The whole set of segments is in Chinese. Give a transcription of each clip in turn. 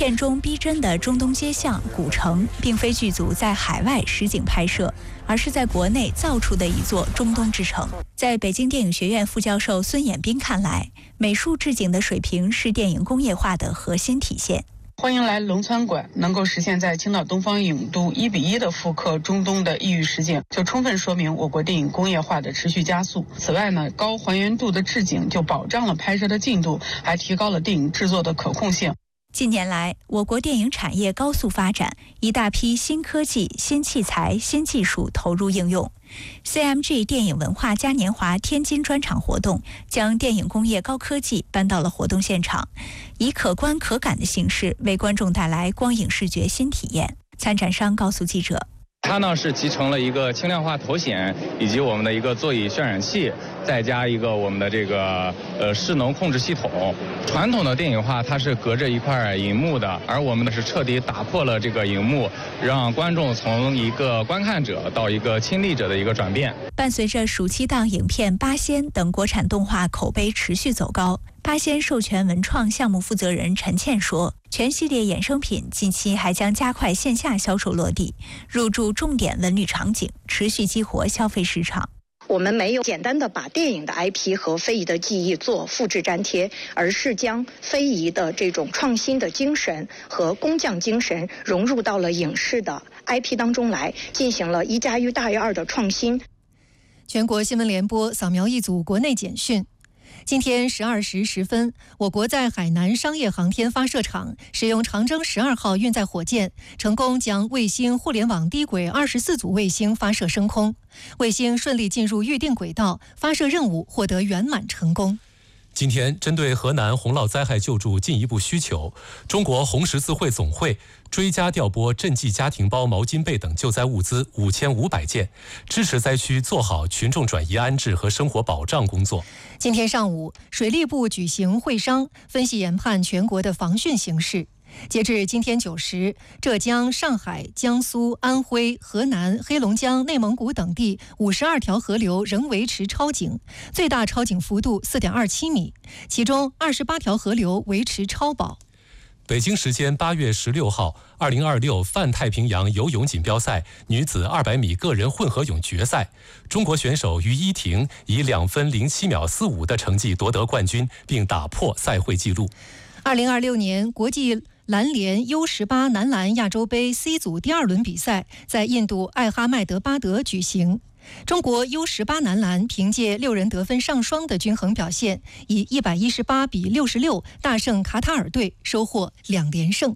片中逼真的中东街巷、古城，并非剧组在海外实景拍摄，而是在国内造出的一座中东之城。在北京电影学院副教授孙衍斌看来，美术置景的水平是电影工业化的核心体现。 欢迎来龙川馆能够实现在青岛东方影都1:1的复刻中东的异域实景，就充分说明我国电影工业化的持续加速。此外呢，高还原度的置景就保障了拍摄的进度，还提高了电影制作的可控性。 近年来，我国电影产业高速发展，一大批新科技、新器材、新技术投入应用。CMG 电影文化嘉年华天津专场活动将电影工业高科技搬到了活动现场，以可观可感的形式为观众带来光影视觉新体验。参展商告诉记者， 它呢是集成了一个轻量化头显，以及我们的一个座椅渲染器，再加一个我们的这个势能控制系统。传统的电影化它是隔着一块银幕的，而我们呢是彻底打破了这个银幕，让观众从一个观看者到一个亲历者的一个转变。 伴随着暑期档影片《八仙》等国产动画口碑持续走高，八仙授权文创项目负责人陈倩说，全系列衍生品近期还将加快线下销售落地，入驻重点文旅场景，持续激活消费市场。 我们没有简单的把电影的 IP 和非遗的技艺做复制粘贴，而是将非遗的这种创新的精神和工匠精神融入到了影视的 IP 当中来，进行了1+1大于2的创新。 全国新闻联播扫描一组国内简讯。今天12时10分，我国在海南商业航天发射场使用长征12号运载火箭，成功将卫星互联网低轨24组卫星发射升空，卫星顺利进入预定轨道，发射任务获得圆满成功。 今天，针对河南洪涝灾害救助进一步需求，中国红十字会总会追加调拨赈济家庭包、毛巾被等救灾物资5500件，支持灾区做好群众转移安置和生活保障工作。 今天上午，水利部举行会商，分析研判全国的防汛形势。截至今天9时，浙江、上海、江苏、安徽、河南、黑龙江、内蒙古等地52条河流仍维持超警，最大超警幅度4.27米，其中28条河流维持超保。 北京时间8月16号，2026泛太平洋游泳锦标赛女子200米个人混合泳决赛，中国选手于依婷以2分07秒45的成绩夺得冠军，并打破赛会纪录。 2026年国际篮联 U18 男篮亚洲杯 C 组第2轮比赛在印度艾哈迈德巴德举行。中国 U18 男篮凭借6人得分上双的均衡表现，以118比66大胜卡塔尔队，收获2连胜。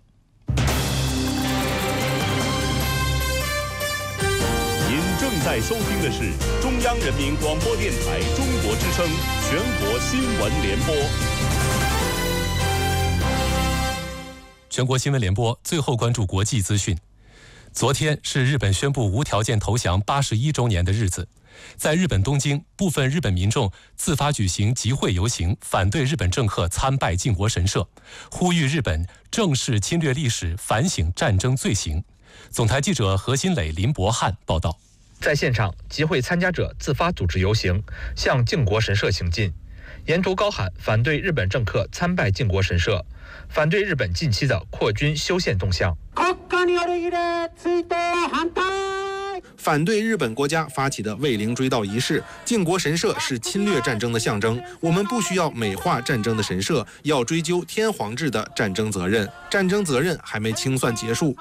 您正在收听的是中央人民广播电台中国之声全国新闻联播。 全国新闻联播，最后关注国际资讯。昨天是日本宣布无条件投降81周年的日子，在日本东京，部分日本民众自发举行集会游行，反对日本政客参拜靖国神社，呼吁日本正视侵略历史，反省战争罪行。总台记者何新磊、林伯汉报道。 在现场，集会参加者自发组织游行，向靖国神社行进，沿途高喊反对日本政客参拜靖国神社，反对日本近期的扩军修宪动向。 反对日本国家发起的慰灵追悼仪式，靖国神社是侵略战争的象征，我们不需要美化战争的神社，要追究天皇制的战争责任，战争责任还没清算结束。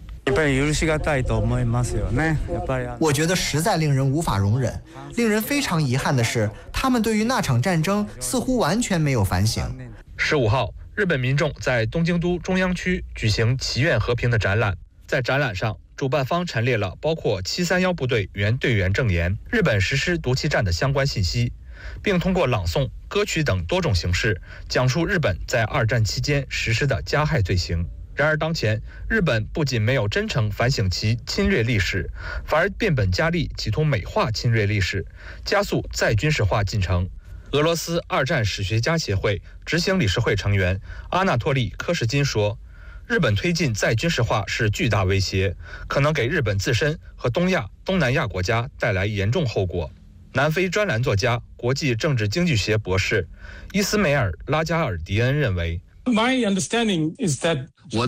我觉得实在令人无法容忍。令人非常遗憾的是，他们对于那场战争似乎完全没有反省。 15号，日本民众在东京都中央区举行祈愿和平的展览，在展览上，主办方陈列了包括731部队原队员证言、日本实施毒气战的相关信息，并通过朗诵、歌曲等多种形式讲述日本在2战期间实施的加害罪行。然而当前，日本不仅没有真诚反省其侵略历史，反而变本加厉，企图美化侵略历史，加速再军事化进程。俄罗斯2战史学家协会执行理事会成员阿纳托利·科什金说，日本推进再军事化是巨大威胁，可能给日本自身和东亚、东南亚国家带来严重后果。南非专栏作家、国际政治经济学博士伊斯梅尔·拉加尔迪恩认为，